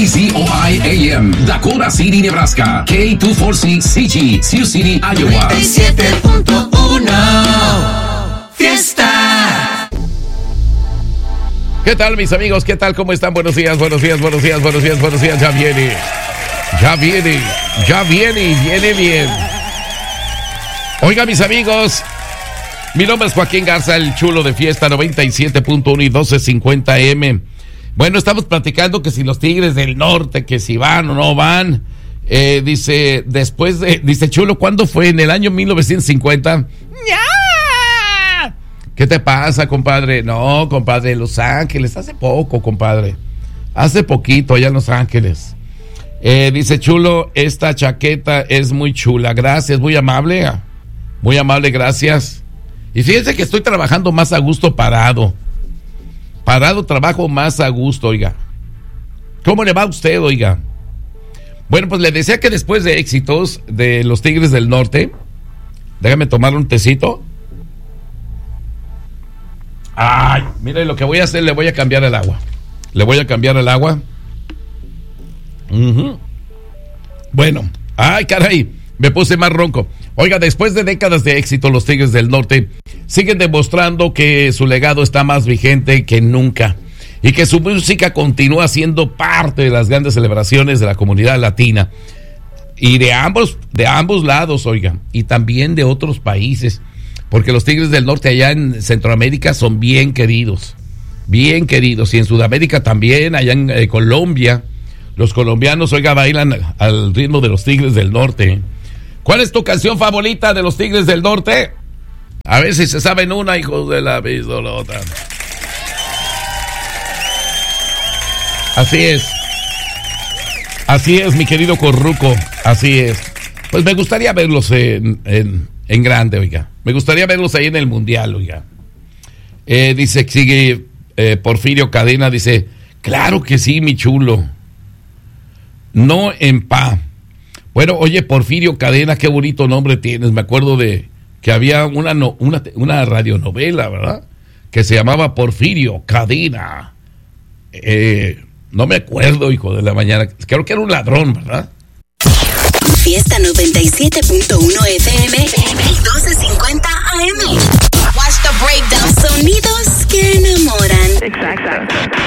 KCOI-AM, Dakota City, Nebraska. K246CG, Sioux City, Iowa. 97.1 Fiesta. ¿Qué tal, mis amigos? ¿Qué tal? ¿Cómo están? Buenos días. Ya viene bien. Oiga, mis amigos, mi nombre es Joaquín Garza, el chulo de Fiesta 97.1 y 1250M. Bueno, estamos platicando que si los Tigres del Norte, que si van o no van. Dice Chulo, ¿cuándo fue? ¿En el año 1950? ¡Ya! ¿Qué te pasa, compadre? No, compadre, Los Ángeles, hace poco, compadre. Hace poquito, allá en Los Ángeles. Dice Chulo, esta chaqueta es muy chula. Gracias, muy amable. Muy amable, gracias. Y fíjense que estoy trabajando más a gusto parado. Parado trabajo más a gusto, oiga. ¿Cómo le va a usted, oiga? Bueno, pues le decía que después de éxitos de los Tigres del Norte, déjame tomar un tecito. Ay, mire, lo que voy a hacer, le voy a cambiar el agua. Bueno, ay, caray, me puse más ronco. Oiga, después de décadas de éxito, los Tigres del Norte siguen demostrando que su legado está más vigente que nunca y que su música continúa siendo parte de las grandes celebraciones de la comunidad latina y de ambos lados, oiga, y también de otros países, porque los Tigres del Norte allá en Centroamérica son bien queridos, y en Sudamérica también, allá en Colombia, los colombianos, oiga, bailan al ritmo de los Tigres del Norte. ¿Cuál es tu canción favorita de los Tigres del Norte? A ver si se saben una, hijos de la pistolota. Así es, mi querido Corruco, así es. Pues me gustaría verlos en grande, oiga. Me gustaría verlos ahí en el Mundial, oiga. Sigue Porfirio Cadena, dice, claro que sí, mi chulo. No en pa. Bueno, oye, Porfirio Cadena, qué bonito nombre tienes. Me acuerdo de que había una radionovela, ¿verdad? Que se llamaba Porfirio Cadena. No me acuerdo, hijo de la mañana. Creo que era un ladrón, ¿verdad? Fiesta 97.1 FM y 1250 AM. Watch the breakdown. Sonidos que enamoran. Exacto.